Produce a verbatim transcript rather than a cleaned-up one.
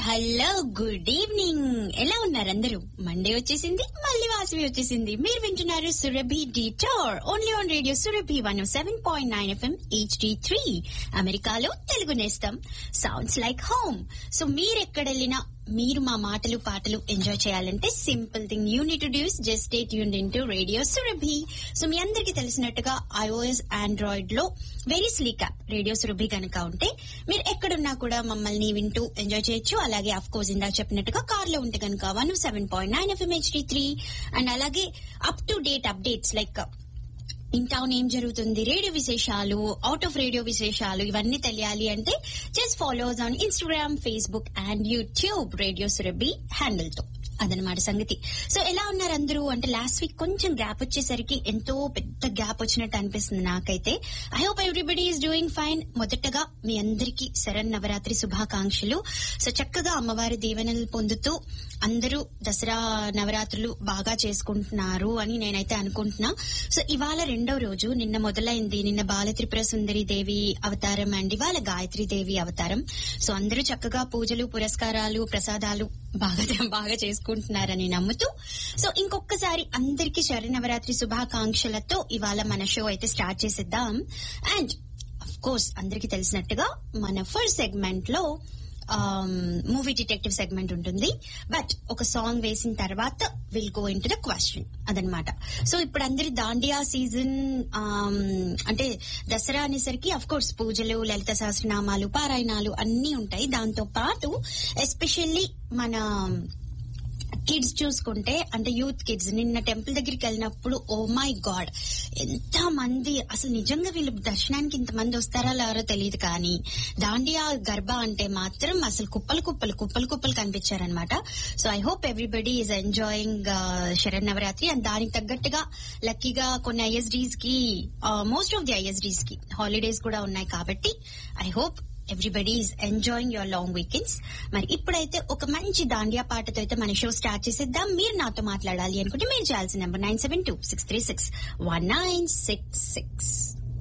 Hello good evening. ఎలా ఉన్నారు అందరూ? మండే వచ్చేసింది, మళ్ళీ వాసవి వచ్చేసింది. మీరు వింటున్నారు Surabhi detour only on radio Surabhi one seven point nine FM HD three. అమెరికాలో తెలుగు నేస్తం, సౌండ్స్ లైక్ హోమ్. సో మీరెక్కడెళ్ళినా మీరు మా మాటలు పాటలు ఎంజాయ్ చేయాలంటే simple thing you need to do is just stay tuned in to radio Surabhi. So మీ అందరికీ తెలిసినట్టుగా ఐఓఎస్ ఆండ్రాయిడ్ లో very sleek app radio Surabhi కనుక ఉంటే మీరు ఎక్కడున్నా కూడా మమ్మల్ని వింటూ ఎంజాయ్ చేయొచ్చు. అలాగే అఫ్ కోర్స్ ఇందాక చెప్పినట్టుగా కార్ లో ఉంటే కనుక one seven point nine FM HD three. And అలాగే up to date updates like in town ఏం జరుగుతుంది, రేడియో విశేషాలు, అవుట్ ఆఫ్ రేడియో విశేషాలు, ఇవన్నీ తెలియాలి అంటే just follows on Instagram, Facebook and YouTube radio Surabhi handle తో. అదనమాట సంగతి. సో ఎలా ఉన్నారు అందరూ అంటే లాస్ట్ వీక్ కొంచెం గ్యాప్ వచ్చేసరికి ఎంతో పెద్ద గ్యాప్ వచ్చినట్టు అనిపిస్తుంది నాకైతే. I hope everybody is doing fine. మొదటగా మీ అందరికీ శరణ్ నవరాత్రి శుభాకాంక్షలు. సో చక్కగా అమ్మవారి దీవెనలు పొందుతూ అందరూ దసరా నవరాత్రులు బాగా చేసుకుంటున్నారు అని నేనైతే అనుకుంటున్నా. సో ఇవాళ రెండో రోజు, నిన్న మొదలైంది. నిన్న బాల త్రిపుర సుందరి దేవి అవతారం అండ్ ఇవాళ గాయత్రి దేవి అవతారం. సో అందరూ చక్కగా పూజలు, పురస్కారాలు, ప్రసాదాలు బాగా బాగా చేసుకుంటున్నారని నమ్ముతూ సో ఇంకొకసారి అందరికీ శరన్నవరాత్రి శుభాకాంక్షలతో ఇవాళ మన షో అయితే స్టార్ట్ చేసేద్దాం. అండ్ అఫ్ కోర్స్ అందరికీ తెలిసినట్టుగా మన ఫస్ట్ సెగ్మెంట్ లో మూవీ డిటెక్టివ్ సెగ్మెంట్ ఉంటుంది. బట్ ఒక సాంగ్ వేసిన తర్వాత will go in to the question అదనమాట. సో ఇప్పుడు అందరి దాండియా సీజన్ అంటే దసరా అనేసరికి అఫ్ కోర్స్ పూజలు, లలిత సహస్రనామాలు, పారాయణాలు అన్ని ఉంటాయి. దాంతో పాటు ఎస్పెషల్లీ మన కిడ్స్ చూసుకుంటే అంటే యూత్ కిడ్స్, నిన్న టెంపుల్ దగ్గరికి వెళ్ళినప్పుడు ఓ మై గాడ్ ఎంత మంది, అసలు నిజంగా వీళ్ళు దర్శనానికి ఇంతమంది వస్తారా లేరో తెలియదు, కానీ దాండియా గర్భా అంటే మాత్రం అసలు కుప్పలు కుప్పలు కుప్పలు కుప్పలు కనిపించారనమాట. So I hope everybody is enjoying Sharannavaratri. And దానికి తగ్గట్టుగా లక్కీగా కొన్ని ఐఎస్డీస్ కి, మోస్ట్ ఆఫ్ ది ఐఎస్డీస్ కి హాలిడేస్ కూడా ఉన్నాయి కాబట్టి I hope everybody is enjoying your long weekends. మరి ఇప్పుడైతే ఒక మంచి దాండియా పాటతో అయితే మన షో స్టార్ట్ చేసేద్దాం. మీరు నాతో మాట్లాడాలి అనుకుంటే మీరు చేయాల్సిన number nine seven two six three six one nine six six.